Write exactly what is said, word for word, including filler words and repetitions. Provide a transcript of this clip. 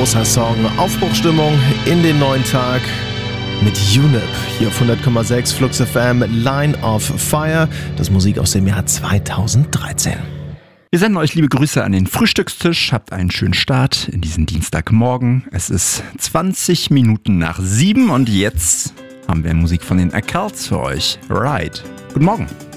großer Song. Aufbruchstimmung in den neuen Tag mit UNIP. Hier auf hundert Komma sechs Flux F M, Line of Fire. Das Musik aus dem Jahr zweitausenddreizehn. Wir senden euch liebe Grüße an den Frühstückstisch. Habt einen schönen Start in diesen Dienstagmorgen. Es ist zwanzig Minuten nach sieben und jetzt haben wir Musik von den Accouts für euch. Right. Guten Morgen.